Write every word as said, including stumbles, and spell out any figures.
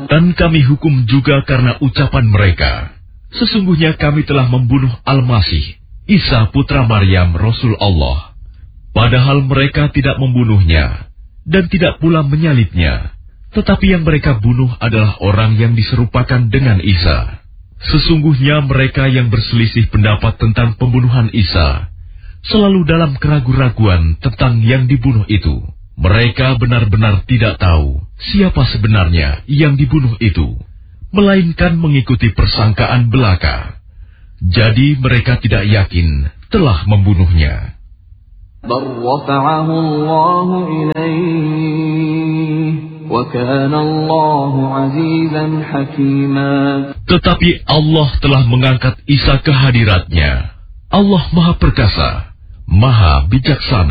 Dan kami hukum juga karena ucapan mereka. Sesungguhnya kami telah membunuh Al-Masih, Isa putra Maryam, Rasul Allah. Padahal mereka tidak membunuhnya, dan tidak pula menyalibnya. Tetapi yang mereka bunuh adalah orang yang diserupakan dengan Isa. Sesungguhnya mereka yang berselisih pendapat tentang pembunuhan Isa selalu dalam keraguan-raguan tentang yang dibunuh itu. Mereka benar-benar tidak tahu siapa sebenarnya yang dibunuh itu, melainkan mengikuti persangkaan belaka. Jadi mereka tidak yakin telah membunuhnya. بل رفعه الله إليه وكان الله عزيزا حكيما. Tetapi Allah telah mengangkat Isa ke hadiratnya. Allah Maha Perkasa, Maha Bijaksana.